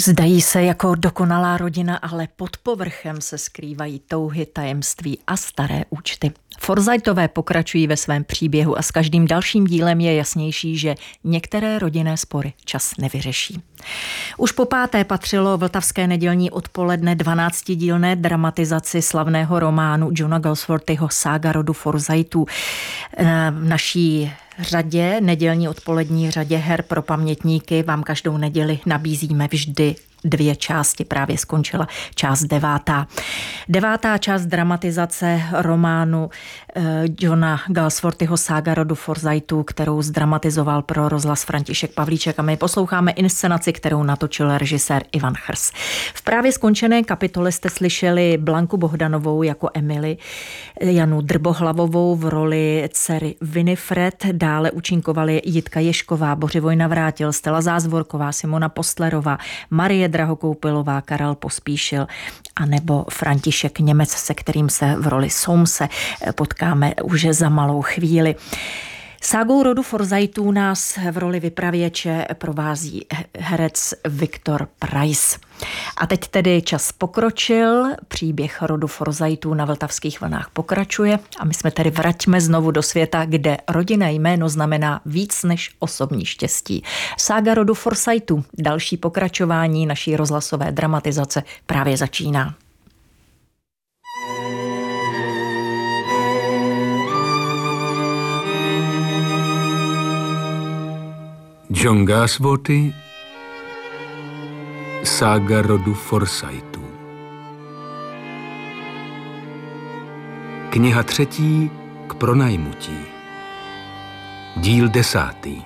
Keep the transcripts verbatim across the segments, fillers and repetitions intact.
Zdají se jako dokonalá rodina, ale pod povrchem se skrývají touhy, tajemství a staré účty. Forsythové pokračují ve svém příběhu a s každým dalším dílem je jasnější, že některé rodinné spory čas nevyřeší. Už po páté patřilo Vltavské nedělní odpoledne dvanáctidílné dramatizaci slavného románu Johna Galsworthyho Sága rodu Forsythů. V naší řadě, nedělní odpolední řadě her pro pamětníky vám každou neděli nabízíme vždy dvě části, právě skončila část devátá. Devátá část dramatizace románu Johna Galsworthyho Sága rodu Forsythů, kterou zdramatizoval pro rozhlas František Pavlíček, a my posloucháme inscenaci, kterou natočil režisér Ivan Chrs. V právě skončené kapitole jste slyšeli Blanku Bohdanovou jako Emily, Janu Drbohlavovou v roli dcery Winifred, dále účinkovali Jitka Ježková, Bořivoj Navrátil, Stella Zázvorková, Simona Postlerová, Marie Drahokoupilová, Karel Pospíšil a nebo František Němec, se kterým se v roli Soamse potkáme už za malou chvíli. Ságou rodu Forsythů nás v roli vypravěče provází herec Viktor Preiss. A teď tedy čas pokročil, příběh rodu Forsythů na Vltavských vlnách pokračuje a my jsme tedy vraťme znovu do světa, kde rodinné jméno znamená víc než osobní štěstí. Sága rodu Forsythů, další pokračování naší rozhlasové dramatizace právě začíná. John Galsworthy, Sága rodu Forsythů. Kniha třetí k pronajmutí. Díl desátý.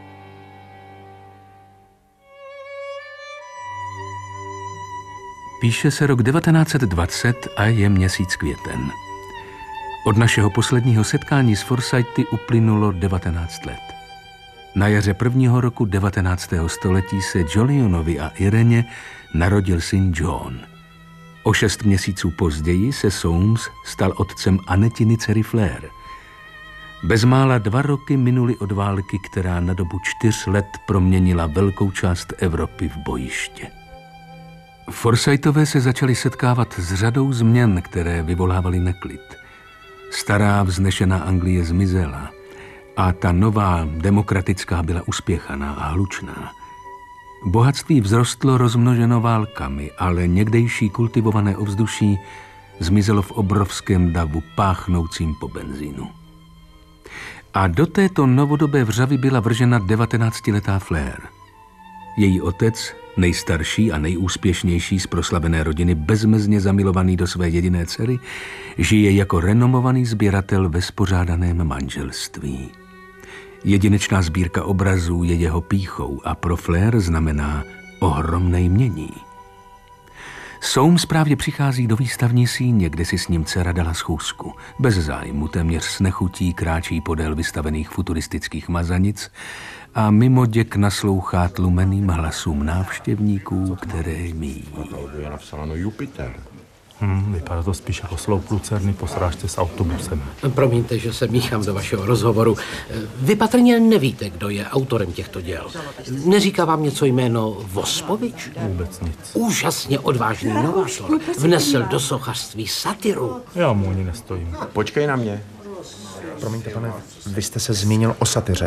Píše se rok devatenáct set dvacet a je měsíc květen. Od našeho posledního setkání s Forsythy uplynulo devatenáct let. Na jaře prvního roku devatenáctého století se Jolionovi a Ireně narodil syn John. O šest měsíců později se Soames stal otcem Anetiny dcery Fleur. Bezmála dva roky minuly od války, která na dobu čtyř let proměnila velkou část Evropy v bojiště. Forsythové se začali setkávat s řadou změn, které vyvolávaly neklid. Stará vznešená Anglie zmizela a ta nová demokratická byla uspěchaná a hlučná. Bohatství vzrostlo rozmnoženo válkami, ale někdejší kultivované ovzduší zmizelo v obrovském davu páchnoucím po benzínu. A do této novodobé vřavy byla vržena devatenáctiletá Fleur. Její otec, nejstarší a nejúspěšnější z proslavené rodiny, bezmezně zamilovaný do své jediné dcery, žije jako renomovaný sběratel ve spořádaném manželství. Jedinečná sbírka obrazů je jeho pýchou a pro Fleur znamená ohromné jmění. Soames právě přichází do výstavní síně, kde si s ním dcera dala schůzku. Bez zájmu, téměř s nechutí kráčí podél vystavených futuristických mazanic a mimo děk naslouchá tlumeným hlasům návštěvníků, které míjí. Je napsáno Jupiter. Hmm, vypadá to spíš jako sloup lucerny po srážce s autobusem. Promiňte, že se míchám do vašeho rozhovoru. Vy patrně nevíte, kdo je autorem těchto děl. Neříká vám něco jméno Vospovič? Vůbec nic. Úžasně odvážný novátor. Vnesl do sochařství satiru. Já mu ani nestojím. Počkej na mě. Promiňte, pane, vy jste se zmínil o satyře.